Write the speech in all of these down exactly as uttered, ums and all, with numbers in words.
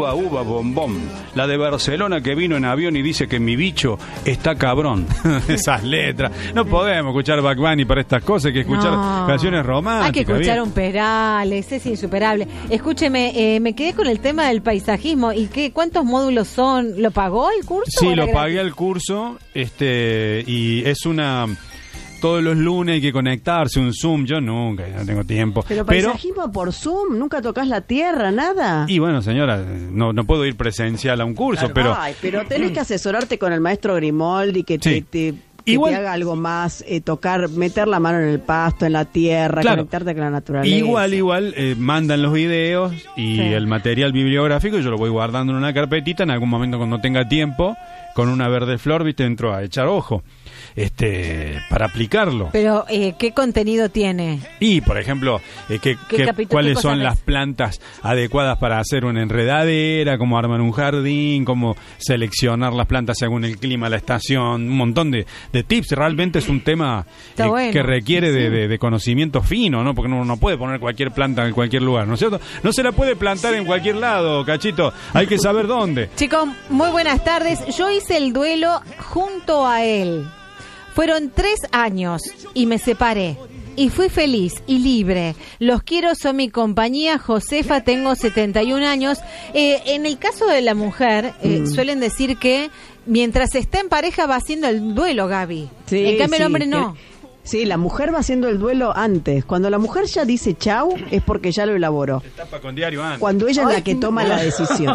uva, uva, bombón. La de Barcelona que vino en avión y dice que mi bicho está cabrón. Esas letras. No podemos escuchar Bad Bunny para estas cosas, hay que escuchar no. canciones románticas. Hay que escuchar bien. un Perales, es insuperable. Escúcheme, eh, me quedé con el tema del paisajismo. ¿Y qué? ¿Cuántos módulos son? ¿Lo pagó el curso? Sí, lo pagué el curso, este, y es una... Todos los lunes hay que conectarse, un Zoom. Yo nunca, no tengo tiempo. Pero paisajismo Pero, por Zoom, nunca tocas la tierra, nada. Y bueno, señora, no, no puedo ir presencial a un curso, claro, pero... Ay, pero tenés que asesorarte con el maestro Grimoldi, que te... Sí. te Que Igual, te haga algo más, eh, tocar, meter la mano en el pasto, en la tierra, claro, conectarte con la naturaleza. Igual, igual, eh, mandan los videos y sí. el material bibliográfico, yo lo voy guardando en una carpetita, en algún momento cuando tenga tiempo, con una verde flor, viste, entro a echar ojo, este, para aplicarlo. Pero, eh, ¿qué contenido tiene? Y, por ejemplo, eh, ¿qué, ¿Qué qué, ¿cuáles son ves? las plantas adecuadas para hacer una enredadera, cómo armar un jardín, cómo seleccionar las plantas según el clima, la estación, un montón de de tips? Realmente es un tema eh, bueno. que requiere sí. de, de, de conocimiento fino, ¿no? Porque uno no puede poner cualquier planta en cualquier lugar, ¿no es cierto? No se la puede plantar sí. en cualquier lado, Cachito. Hay que saber dónde. Chicos, muy buenas tardes. Yo hice el duelo junto a él. Fueron tres años y me separé. Y fui feliz y libre. Los quiero, son mi compañía. Josefa, tengo setenta y un años. Eh, en el caso de la mujer, eh, mm. suelen decir que mientras está en pareja va haciendo el duelo, Gaby. Sí, en cambio, sí, el hombre no. Que, sí, la mujer va haciendo el duelo antes. Cuando la mujer ya dice chau, es porque ya lo elaboró. Te tapa con diario antes. Cuando ella Ay, es la que toma la decisión.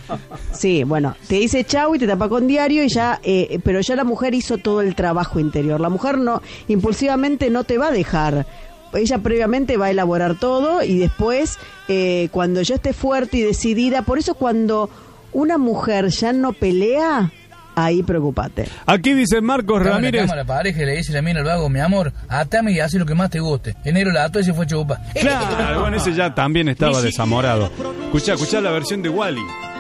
Sí, bueno, te dice chau y te tapa con diario y ya, eh, pero ya la mujer hizo todo el trabajo interior. La mujer no, impulsivamente no te va a dejar. Ella previamente va a elaborar todo y después, eh, cuando ya esté fuerte y decidida, por eso cuando una mujer ya no pelea, ahí preocupate. Aquí dice Marcos Estaba Ramírez. En la cama la pareja y le dice la mina al vago, mi amor, atame y haz lo que más te guste. Enero la ató y se fue chupa. Claro, bueno, ese ya también estaba desamorado. Escuchá, escuchá la versión de Wally.